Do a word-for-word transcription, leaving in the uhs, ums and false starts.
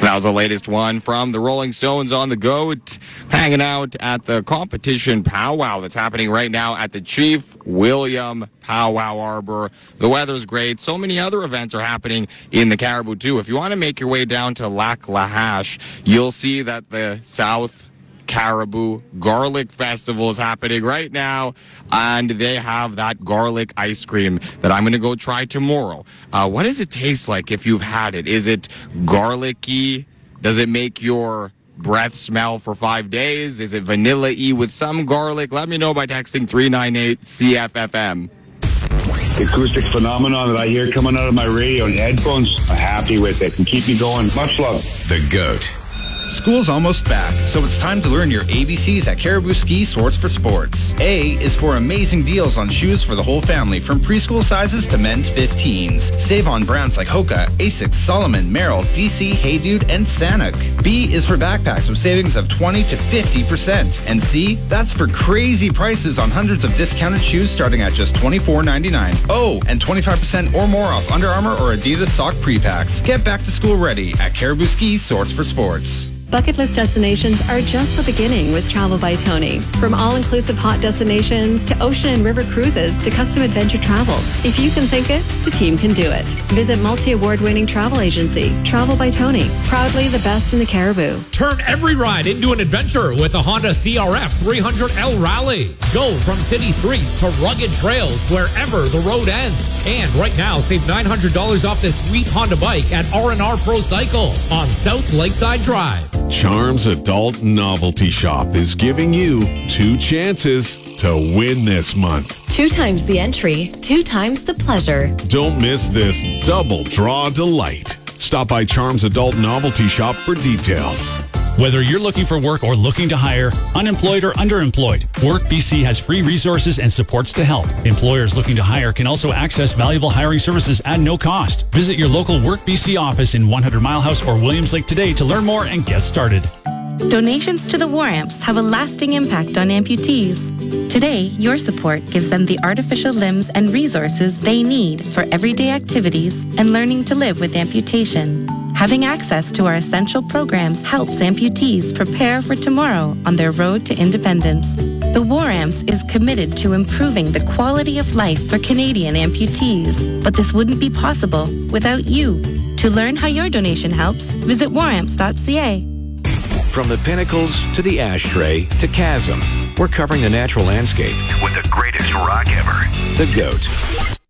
That was the latest one from the Rolling Stones on the GOAT, hanging out at the competition powwow that's happening right now at the Chief William Powwow Arbor. The weather's great. So many other events are happening in the Caribou too. If you want to make your way down to Lac La Hache, you'll see that the South Caribou Garlic Festival is happening right now, and they have that garlic ice cream that I'm going to go try tomorrow. Uh, what does it taste like if you've had it? Is it garlicky? Does it make your breath smell for five days? Is it vanilla-y with some garlic? Let me know by texting three nine eight C F F M. The acoustic phenomenon that I hear coming out of my radio and headphones, I'm happy with it and keep me going. Much love. The GOAT. School's almost back, so it's time to learn your A B Cs at Caribou Ski Source for Sports. A is for amazing deals on shoes for the whole family, from preschool sizes to men's fifteens. Save on brands like Hoka, Asics, Solomon, Merrell, D C, Hey Dude, and Sanuk. B is for backpacks with savings of twenty to fifty percent. And C, that's for crazy prices on hundreds of discounted shoes starting at just twenty-four ninety-nine. Oh, and twenty-five percent or more off Under Armour or Adidas sock pre-packs. Get back to school ready at Caribou Ski Source for Sports. Bucket list destinations are just the beginning with Travel by Tony. From all-inclusive hot destinations to ocean and river cruises to custom adventure travel. If you can think it, the team can do it. Visit multi-award-winning travel agency, Travel by Tony. Proudly the best in the Caribou. Turn every ride into an adventure with a Honda C R F three hundred L Rally. Go from city streets to rugged trails wherever the road ends. And right now, save nine hundred dollars off this sweet Honda bike at R and R Pro Cycle on South Lakeside Drive. Charms Adult Novelty Shop is giving you two chances to win this month. Two times the entry, two times the pleasure. Don't miss this double draw delight. Stop by Charms Adult Novelty Shop for details. Whether you're looking for work or looking to hire, unemployed or underemployed, WorkBC has free resources and supports to help. Employers looking to hire can also access valuable hiring services at no cost. Visit your local WorkBC office in one hundred Mile House or Williams Lake today to learn more and get started. Donations to the War Amps have a lasting impact on amputees. Today, your support gives them the artificial limbs and resources they need for everyday activities and learning to live with amputation. Having access to our essential programs helps amputees prepare for tomorrow on their road to independence. The War Amps is committed to improving the quality of life for Canadian amputees, but this wouldn't be possible without you. To learn how your donation helps, visit war amps dot c a. From the pinnacles to the ashtray to chasm, we're covering the natural landscape with the greatest rock ever. The GOAT.